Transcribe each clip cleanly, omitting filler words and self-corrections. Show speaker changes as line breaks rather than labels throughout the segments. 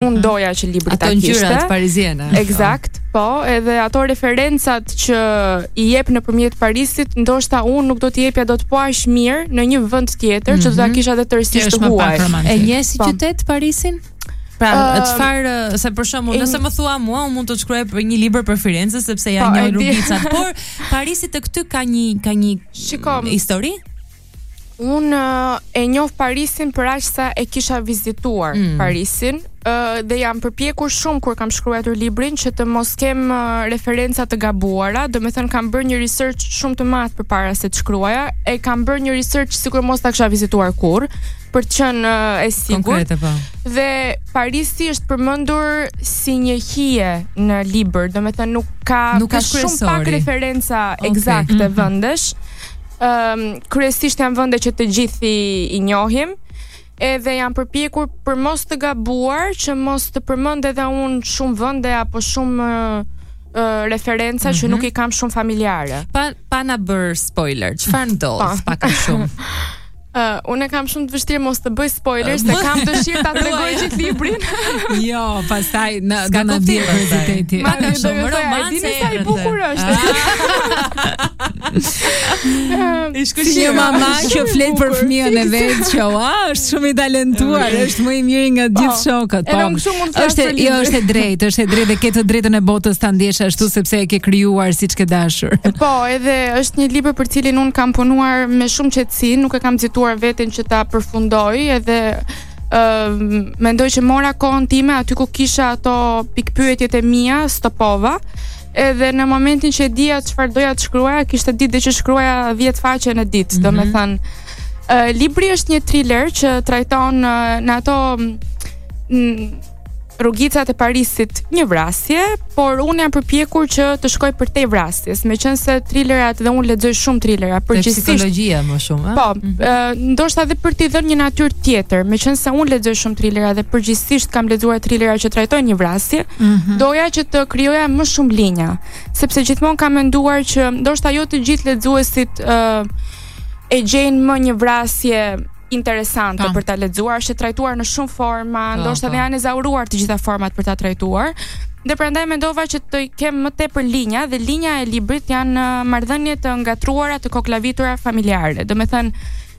Unë doja që libri ta kishte.
Ato ngjyrat pariziane.
Eksakt, po, edhe ato referencat që i jep nëpërmjet Parisit, ndoshta unë nuk do t'i jepja dot po aq mirë në një vend tjetër që do ta kisha edhe tërësisht të huaj.
E njeh si qytet Parisin? Pra, çfarë, se për shembull, nëse më thua mua, unë mund të shkruaj për një libër për Firenze sepse ja njoh rrugicat, por Parisi të këty ka një histori?
Unë e njoh Parisin për aq sa e kisha vizituar Parisin, dhe jam përpjekur shumë kur kam shkruar librin që të mos kem referenca të gabuara, domethënë kam bërë një research shumë të madh përpara se të shkruaja, e kam bërë një research sikur mos ta kisha vizituar kurrë, për të qenë e sigurt. Dhe Parisi është përmendur si një hije në libër, domethënë nuk ka shumë pak referenca eksakte vendesh. Kryesisht janë vende që të gjithë i njohim, edhe jam përpjekur për mos të gabuar, që mos të përmend edhe unë shumë vende apo shumë referenca që nuk i kam shumë familjare.
Pa na bër spoiler, çfarë ndodh pak a shumë?
Unë kam shumë të vështirë mos të bëj spoilers, se kam dëshirë ta tregoj gjithë librin.
Jo, pastaj do na bie kurioziteti.
Ma ka shumë romance, sa i bukur është.
Si një mama që flet për fëmijën e vet, që është shumë i talentuar, është më i miri nga gjithë shokët. Është e drejtë dhe ke të drejtën e botës ta ndjesh ashtu sepse e ke krijuar siç ke dashur.
Po, edhe është një libër për cilin unë kam punuar me shumë qetësi, nuk e kam nxituar veten që ta përfundoj, edhe mendoj që mora kohën time aty ku kisha ato pikpyetjet e mia, stopova. Edhe në momentin që e dija çfarë doja të shkruaja, kishte ditë që shkruaja 10 faqe në ditë, domethënë libri është një thriller që trajton në ato rrugicat e Parisit një vrasje, por unë jam përpjekur që të shkoj përtej vrasjes, meqense thrillerat dhe unë lexoj shumë thrillera,
përgjithsisht psikologjia më shumë,
Po, ndoshta edhe për t'i dhënë një natyrë tjetër, meqense unë lexoj shumë thrillera dhe përgjithsisht kam lexuar thrillera që trajtojnë një vrasje, doja që të krijoja më shumë linja, sepse gjithmonë kam menduar që ndoshta jo të gjithë lexuesit e gjejnë më një vrasje interesante për ta lexuar, është trajtuar në shumë forma, ndoshta janë ezauruar të gjitha format për ta trajtuar. Dhe prandaj mendova që të kem më tepër linja, dhe linja e librit janë marrëdhënie të ngatruara të koklavitura familjare. Domethënë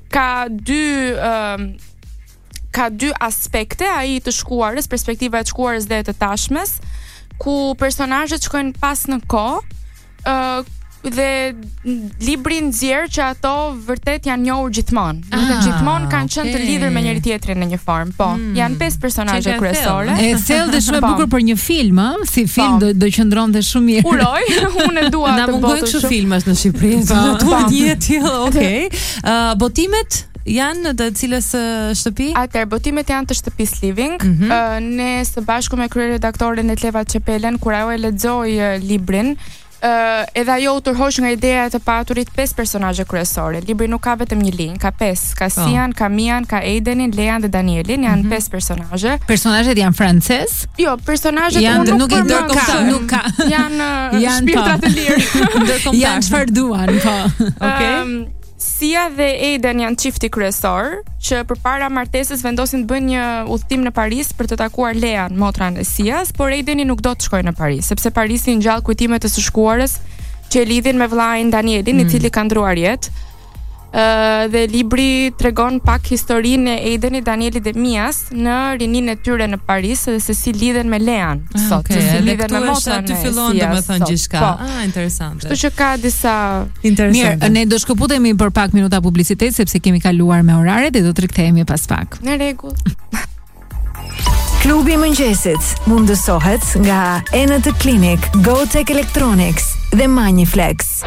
ka dy aspekte, ai të shkuarës, perspektiva e të shkuarës dhe e të tashmes, ku personazhet shkojnë pas në kohë, dhe libri nxjerr që ato vërtet janë njohur gjithmonë. Gjithmonë kanë qenë të lidhur me njëri tjetrin në një formë. Po, janë 5 personazhe kryesore.
E thellë shumë e bukur për një film, si film do qëndronte shumë mirë.
Uroj, unë e dua të bëj
kështu filmash në Shqipëri. Po, një tillë, okay. Botimet janë të cilës shtëpi?
Atëherë, botimet janë të shtëpisë Living. Ne së bashku me kryeredaktoren Etleva Çepelen, kur ajo e lexoi librin, edhe ajo u tërhoq nga ideja e të paturit 5 personazhe kryesore. Libri nuk ka vetëm një linjë, ka 5. Ka Sian, ka Mian, ka Aidenin, Lean dhe Danielin, janë 5 personazhe.
Personazhet janë francez?
Jo, personazhet
nuk i ndërkombëtar, nuk ka.
Janë shpirtra të lirë.
Janë çfarë duan, po. Okej.
Sia dhe Aiden janë çifti kryesor, që përpara martesës vendosin të bëjnë një udhëtim në Paris për të takuar Lean, motran e Sias, por Aideni nuk do të shkojë në Paris, sepse Parisi ngjall kujtimet e së shkuarës që e lidhin me vllain Danielin, i cili ka ndruar jetë. Dhe libri tregon pak historinë e Aidenit, Danielit dhe Mias në rininë e tyre në Paris, dhe se si lidhen me Lean sot, se si lidhen me motran e Sias.
Aty fillon domethënë gjithçka. Interesante.
Kështu që ka disa
interesante. Mirë, ne do shkëputemi për pak minuta publicitet sepse kemi kaluar me oraret dhe do të rikthehemi pas pak.
Në rregull.
Klubi i mëngjesit mundësohet nga Enet Clinic, GoTech Electronics dhe Maniflex.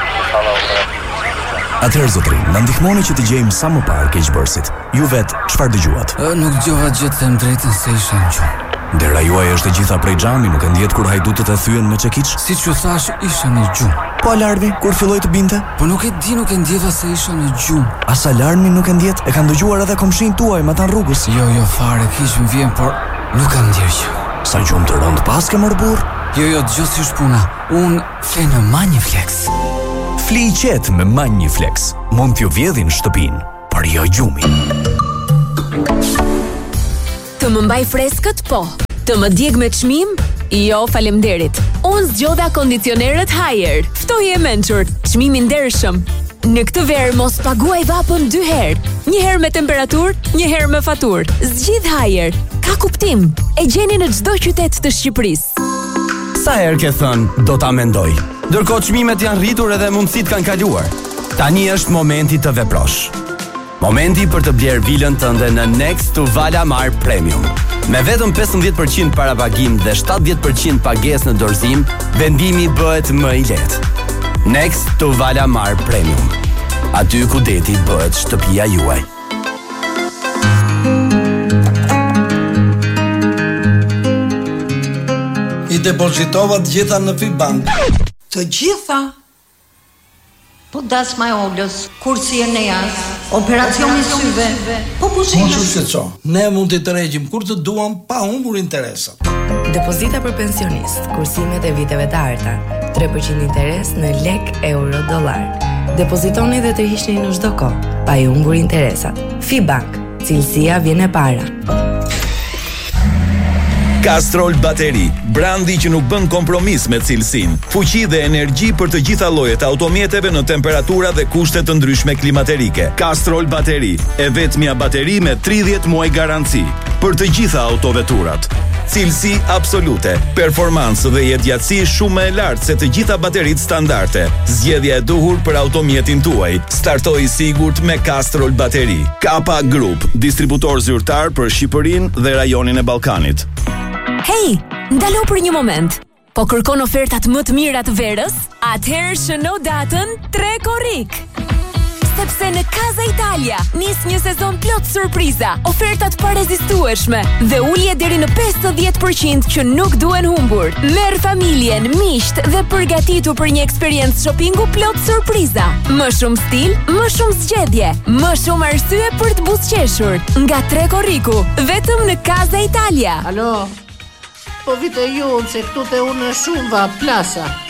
Atëherë zotrin, na ndihmoni që të gjejmë sa më parë keqbërësit. Ju vetë, çfarë dëgjuat?
Nuk dëgjova gjë të them drejtën se isha në gjumë.
Dera juaj është e gjitha prej xhami, nuk e ndjet kur hajdutët e thyen me çekiç?
Siç u thash, isha në gjumë.
Po alarmi kur filloi të binte?
Po nuk e di, nuk e ndjeva se isha në gjumë.
As alarmi nuk e ndjet? E kanë dëgjuar edhe komshin tuaj me ata rrugës.
Jo, fare, kish më vjen, por nuk kam ndjer gjë.
Sa gjumë të rënd pas ke mor burr?
Jo, dëgjoj si është puna. Un fle në Maniflex.
Fli qetë me Maniflex. Mund t'ju vjedhin shtëpinë, por jo gjumin.
Të më mbaj freskët, po. Të më djeg me çmim? Jo, faleminderit. Unë zgjodha kondicionerët Haier. Ftoje e mençur, çmim i ndershëm. Në këtë verë mos paguaj vapën 2 herë. Një herë me temperaturë, një herë me faturë. Zgjidh Haier. Ka kuptim. E gjeni në çdo qytet të Shqipërisë.
Sa herë ke thënë, do ta mendoj. Ndërkohë çmimet janë rritur edhe mundësitë kanë kaluar. Tani është momenti të veprosh. Momenti për të bler vilën tënde në Next to Valamar Premium. Me vetëm 15% parapagim dhe 70% pagesë në dorëzim, vendimi bëhet më i lehtë. Next to Valamar Premium. Aty ku deti bëhet shtëpia juaj.
I depozitova të gjitha në Fibank.
Të gjitha? Po dasma e Olës, kursi e Neas, operacioni syve, po pushinës.
Mos u shqetëso. Ne mund t'i tërheqim kur të duam pa humbur interesat.
Depozita për pensionist, kursimet e viteve të arta, 3% interes në lek, euro, dollar. Depozitoni dhe tërhiqni në çdo kohë, pa i humbur interesat. Fibank, cilësia vjen e para.
Castrol Bateri, brandi që nuk bën kompromis me cilësinë, fuqi dhe energji për të gjitha llojet e automjeteve në temperatura dhe kushte të ndryshme klimaterike. Castrol Bateri, e vetmja bateri me 30 muaj garanci për të gjitha autoveturat. Cilësi absolute, performancë dhe jetëgjatësi shumë e lartë se të gjitha bateritë standarde. Zgjedhja e duhur për automjetin tuaj. Startoj i sigurt me Castrol Bateri. Kapa Group, distributor zyrtar për Shqipërinë dhe rajonin e Ballkanit.
Hej, ndalo për një moment. Po kërkon ofertat më të mira të verës? Atëherë shëno datën 3 korrik. Sepse në Casa Italia nis një sezon plot surpriza, ofertat parezistueshme dhe ulje deri në 50% që nuk duhen humbur. Merr familjen, miqt dhe përgatitu për një eksperiencë shoppingu plot surpriza. Më shumë stil, më shumë zgjedhje, më shumë arsye për të buzëqeshur. Nga 3 korriku, vetëm në Casa Italia.
Alo, po vite ju se këtu te unë shumë va plasa.